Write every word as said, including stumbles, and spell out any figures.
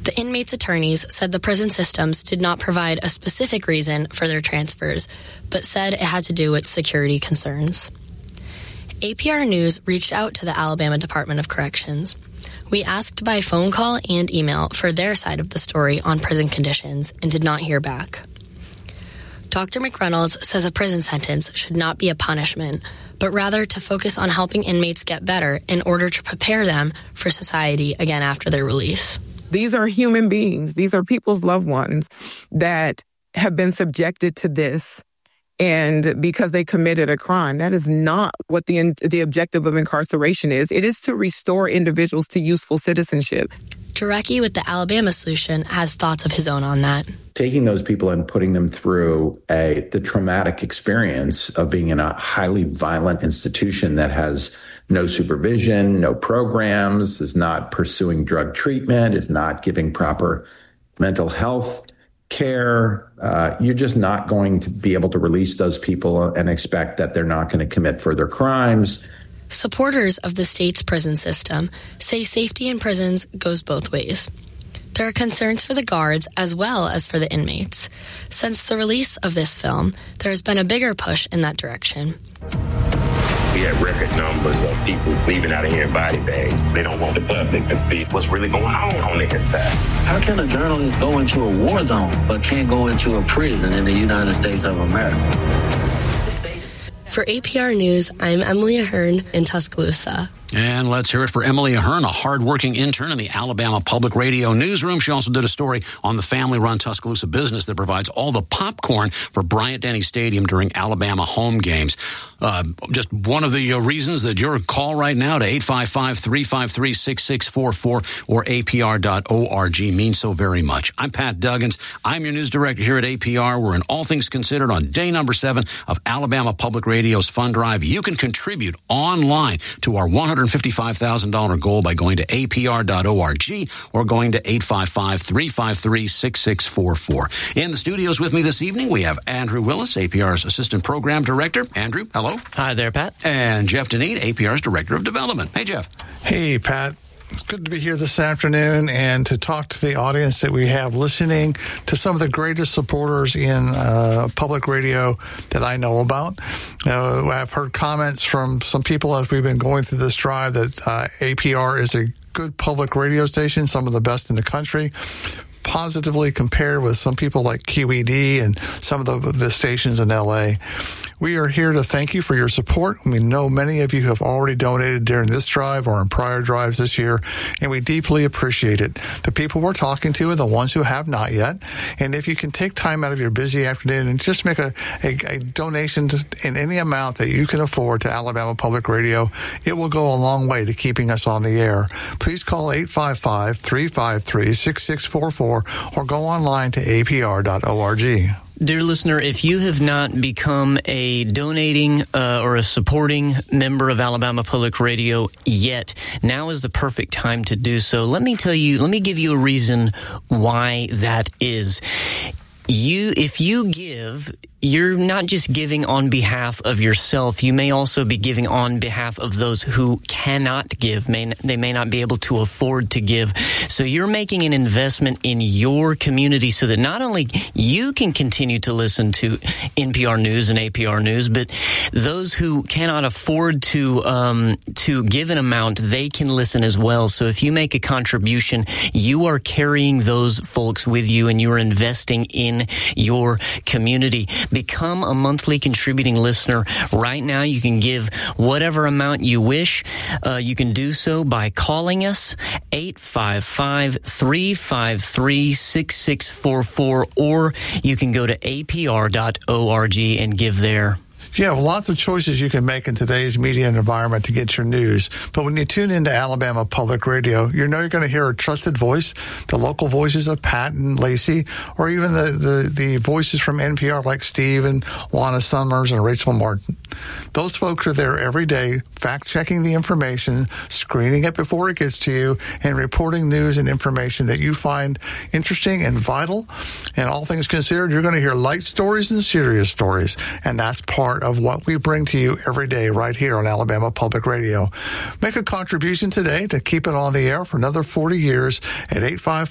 The inmates' attorneys said the prison systems did not provide a specific reason for their transfers, but said it had to do with security concerns. A P R News reached out to the Alabama Department of Corrections. We asked by phone call and email for their side of the story on prison conditions and did not hear back. Doctor McReynolds says a prison sentence should not be a punishment, but rather to focus on helping inmates get better in order to prepare them for society again after their release. These are human beings. These are people's loved ones that have been subjected to this, and because they committed a crime. That is not what the the objective of incarceration is. It is to restore individuals to useful citizenship. Jarecki with the Alabama Solution has thoughts of his own on that. Taking those people and putting them through a the traumatic experience of being in a highly violent institution that has no supervision, no programs, is not pursuing drug treatment, is not giving proper mental health care, uh, you're just not going to be able to release those people and expect that they're not going to commit further crimes. Supporters of the state's prison system say safety in prisons goes both ways. There are concerns for the guards as well as for the inmates. Since the release of this film, there has been a bigger push in that direction. We have record numbers of people leaving out of here in body bags. They don't want the public to see what's really going on on the inside. How can a journalist go into a war zone but can't go into a prison in the United States of America? For A P R News, I'm Emily Ahern in Tuscaloosa. And let's hear it for Emily Ahern, a hardworking intern in the Alabama Public Radio newsroom. She also did a story on the family-run Tuscaloosa business that provides all the popcorn for Bryant-Denny Stadium during Alabama home games. Uh, just one of the uh, reasons that your call right now to eight five five, three five three, six six four four or A P R dot org means so very much. I'm Pat Duggins. I'm your news director here at A P R. We're in All Things Considered on day number seven of Alabama Public Radio's Fund Drive. You can contribute online to our one hundred fifty-five thousand dollars goal by going to A P R dot org or going to eight five five, three five three, six six four four. In the studios with me this evening, we have Andrew Willis, A P R's Assistant Program Director. Andrew, hello. Hi there, Pat. And Jeff Deneen, A P R's Director of Development. Hey, Jeff. Hey, Pat. It's good to be here this afternoon and to talk to the audience that we have listening to some of the greatest supporters in uh, public radio that I know about. Uh, I've heard comments from some people as we've been going through this drive that uh, A P R is a good public radio station, some of the best in the country, positively compared with some people like Q E D and some of the, the stations in L A. We are here to thank you for your support. We know many of you have already donated during this drive or in prior drives this year, and we deeply appreciate it. The people we're talking to are the ones who have not yet. And if you can take time out of your busy afternoon and just make a, a, a donation to, in any amount that you can afford to Alabama Public Radio, it will go a long way to keeping us on the air. Please call eight five five, three five three, six six four four or go online to A P R dot org. Dear listener, if you have not become a donating uh, or a supporting member of Alabama Public Radio yet, now is the perfect time to do so. Let me tell you, let me give you a reason why that is. You, if you give, you're not just giving on behalf of yourself. You may also be giving on behalf of those who cannot give. May, they may not be able to afford to give. So you're making an investment in your community so that not only you can continue to listen to N P R News and A P R News, but those who cannot afford to um, to give an amount, they can listen as well. So if you make a contribution, you are carrying those folks with you and you're investing in your community. Become a monthly contributing listener. Right now, you can give whatever amount you wish. Uh, you can do so by calling us, eight five five, three five three, six six four four, or you can go to A P R dot org and give there. You have lots of choices you can make in today's media environment to get your news. But when you tune into Alabama Public Radio, you know you're going to hear a trusted voice, the local voices of Pat and Lacey, or even the, the, the voices from N P R like Steve and Juana Summers and Rachel Martin. Those folks are there every day, fact-checking the information, screening it before it gets to you, and reporting news and information that you find interesting and vital. And all things considered, you're going to hear light stories and serious stories, and that's part of what we bring to you every day right here on Alabama Public Radio. Make a contribution today to keep it on the air for another forty years at eight five five